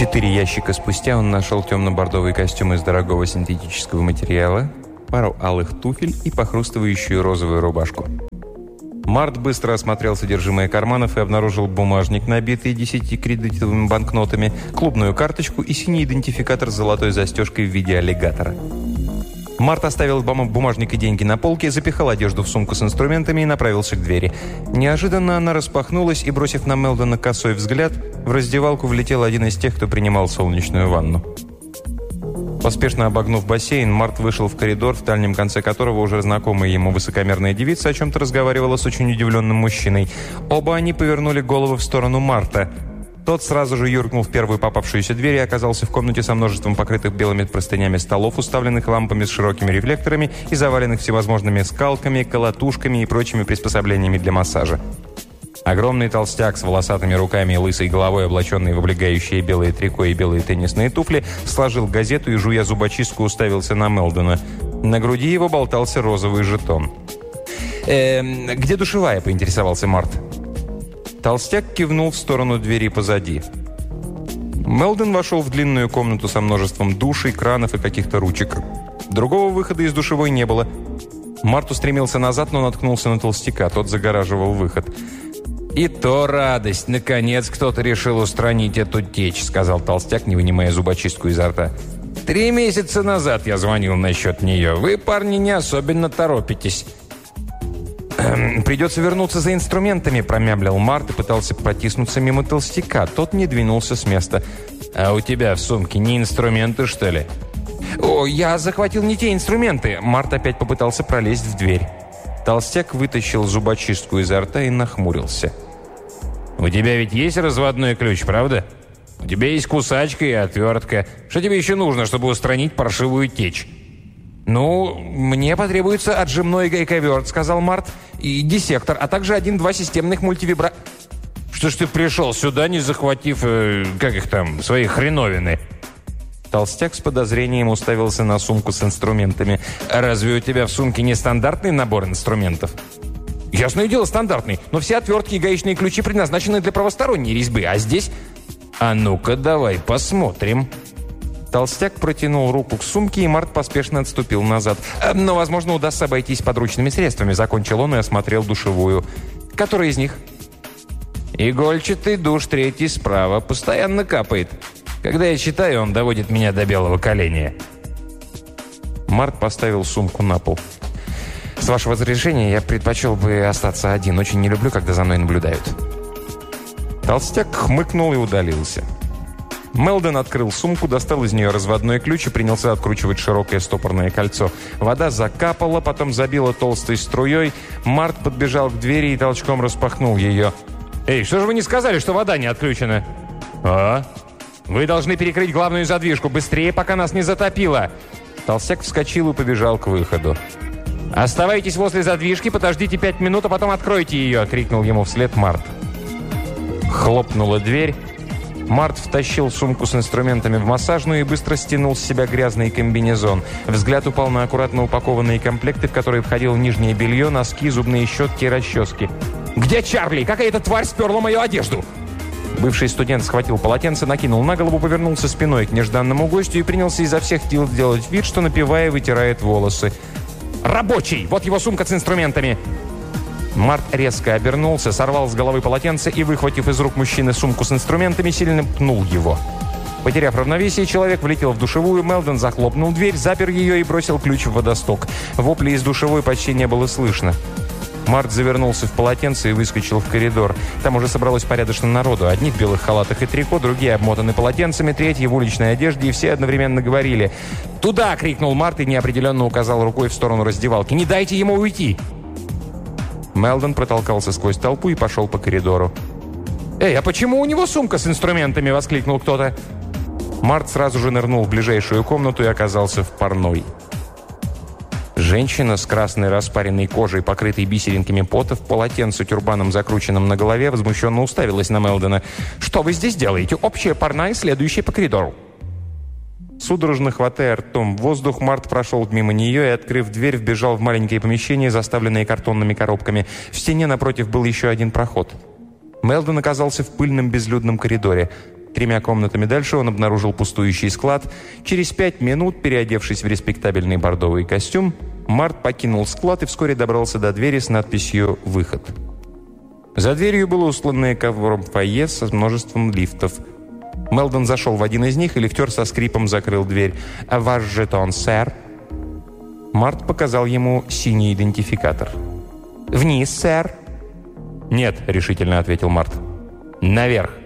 4 ящика спустя он нашел темно-бордовый костюм из дорогого синтетического материала, пару алых туфель и похрустывающую розовую рубашку. Март быстро осмотрел содержимое карманов и обнаружил бумажник, набитый 10-кредитовыми банкнотами, клубную карточку и синий идентификатор с золотой застежкой в виде аллигатора. Март оставил бумажник и деньги на полке, запихал одежду в сумку с инструментами и направился к двери. Неожиданно она распахнулась, и, бросив на Мелдона косой взгляд, в раздевалку влетел один из тех, кто принимал солнечную ванну. Поспешно обогнув бассейн, Март вышел в коридор, в дальнем конце которого уже знакомая ему высокомерная девица о чем-то разговаривала с очень удивленным мужчиной. Оба они повернули головы в сторону Марта. Тот сразу же юркнул в первую попавшуюся дверь и оказался в комнате со множеством покрытых белыми простынями столов, уставленных лампами с широкими рефлекторами и заваленных всевозможными скалками, колотушками и прочими приспособлениями для массажа. Огромный толстяк с волосатыми руками и лысой головой, облаченный в облегающие белые трико и белые теннисные туфли, сложил газету и, жуя зубочистку, уставился на Мелдона. На груди его болтался розовый жетон. «Где душевая?» – поинтересовался Март. Толстяк кивнул в сторону двери позади. Мелдон вошел в длинную комнату со множеством душей, кранов и каких-то ручек. Другого выхода из душевой не было. Март устремился назад, но наткнулся на толстяка. Тот загораживал выход. «И то радость! Наконец кто-то решил устранить эту течь», — сказал толстяк, не вынимая зубочистку изо рта. 3 месяца назад я звонил насчет нее. Вы, парни, не особенно торопитесь». «Придется вернуться за инструментами», — промямлил Март и пытался протиснуться мимо толстяка. Тот не двинулся с места. «А у тебя в сумке не инструменты, что ли?» «О, я захватил не те инструменты». Март опять попытался пролезть в дверь. Толстяк вытащил зубочистку изо рта и нахмурился. «У тебя ведь есть разводной ключ, правда? У тебя есть кусачка и отвертка. Что тебе еще нужно, чтобы устранить паршивую течь?» «Ну, мне потребуется отжимной гайковерт», — сказал Март, «и диссектор, а также 1-2 системных мультивибра...» «Что ж ты пришел сюда, не захватив, свои хреновины?» Толстяк с подозрением уставился на сумку с инструментами. «Разве у тебя в сумке не стандартный набор инструментов?» «Ясное дело, стандартный, но все отвертки и гаечные ключи предназначены для правосторонней резьбы, а здесь...» «А ну-ка, давай посмотрим». Толстяк протянул руку к сумке, и Март поспешно отступил назад. «Но, возможно, удастся обойтись подручными средствами», — закончил он и осмотрел душевую. «Который из них?» «Игольчатый душ, 3 справа. Постоянно капает. Когда я читаю, он доводит меня до белого коленя». Март поставил сумку на пол. «С вашего разрешения, я предпочел бы остаться один. Очень не люблю, когда за мной наблюдают». Толстяк хмыкнул и удалился. Мелдон открыл сумку, достал из нее разводной ключ и принялся откручивать широкое стопорное кольцо. Вода закапала, потом забила толстой струей. Март подбежал к двери и толчком распахнул ее. «Эй, что же вы не сказали, что вода не отключена?» «А? Вы должны перекрыть главную задвижку. Быстрее, пока нас не затопило!» Толстяк вскочил и побежал к выходу. «Оставайтесь возле задвижки, подождите 5 минут, а потом откройте ее!» — крикнул ему вслед Март. Хлопнула дверь. Март втащил сумку с инструментами в массажную и быстро стянул с себя грязный комбинезон. Взгляд упал на аккуратно упакованные комплекты, в которые входило нижнее белье, носки, зубные щетки и расчески. «Где Чарли? Какая-то тварь сперла мою одежду!» Бывший студент схватил полотенце, накинул на голову, повернулся спиной к нежданному гостю и принялся изо всех сил делать вид, что, напевая, вытирает волосы. «Рабочий! Вот его сумка с инструментами!» Март резко обернулся, сорвал с головы полотенце и, выхватив из рук мужчины сумку с инструментами, сильно пнул его. Потеряв равновесие, человек влетел в душевую, Мелдон захлопнул дверь, запер ее и бросил ключ в водосток. Вопли из душевой почти не было слышно. Март завернулся в полотенце и выскочил в коридор. Там уже собралось порядочно народу. Одни в белых халатах и трико, другие обмотаны полотенцами, третьи в уличной одежде, и все одновременно говорили. «Туда!» — крикнул Март и неопределенно указал рукой в сторону раздевалки. «Не дайте ему уйти!» Мелдон протолкался сквозь толпу и пошел по коридору. «Эй, а почему у него сумка с инструментами?» — воскликнул кто-то. Март сразу же нырнул в ближайшую комнату и оказался в парной. Женщина с красной распаренной кожей, покрытой бисеринками пота, в полотенце тюрбаном, закрученном на голове, возмущенно уставилась на Мелдона. «Что вы здесь делаете? Общая парная, следующая по коридору». Судорожно хватая ртом воздух, Март прошел мимо нее и, открыв дверь, вбежал в маленькое помещение, заставленное картонными коробками. В стене напротив был еще один проход. Мелдон оказался в пыльном безлюдном коридоре. 3 комнатами дальше он обнаружил пустующий склад. Через 5 минут, переодевшись в респектабельный бордовый костюм, Март покинул склад и вскоре добрался до двери с надписью «Выход». За дверью было устланное ковром фойе со множеством лифтов. Мелдон зашел в один из них, и лифтер со скрипом закрыл дверь. «А ваш жетон, сэр?» Март показал ему синий идентификатор. «Вниз, сэр». «Нет», — решительно ответил Март. «Наверх».